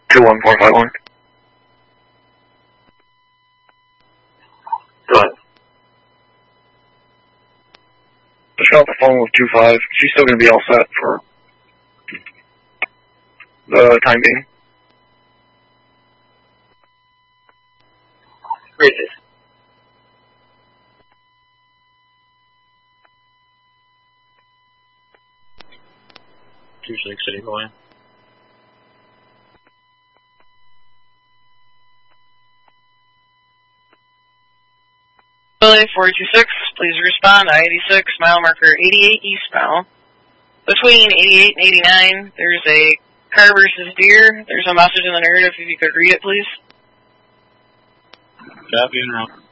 21451. Go ahead. Just got off the phone with 25. She's still going to be all set for the time being. Great. 26 City going. Philly 426, please respond. I-86, mile marker 88 eastbound. Between 88 and 89, there's a car versus deer. There's a message in the narrative if you could read it, please. Copy and route.